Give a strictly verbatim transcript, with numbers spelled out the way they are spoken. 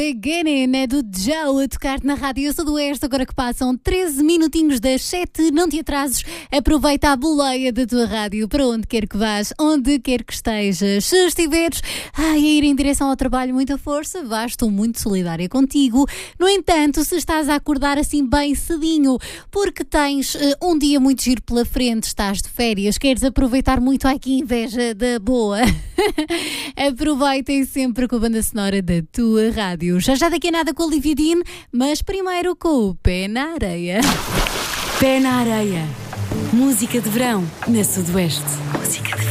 Beginning é do Joe a tocar na Rádio Sudoeste. Agora que passam treze minutinhos das sete, não te atrases, aproveita a boleia da tua rádio para onde quer que vás, onde quer que estejas. Se estiveres ai, a ir em direção ao trabalho, muita força, vá, estou muito solidária contigo. No entanto, se estás a acordar assim bem cedinho, porque tens uh, um dia muito giro pela frente, estás de férias, queres aproveitar muito, ai que inveja da boa, aproveitem sempre com a banda sonora da tua rádio. Já já daqui a nada com a Olivia Dean, mas primeiro com o Pé na Areia. Pé na Areia. Música de verão na Sudoeste. Música de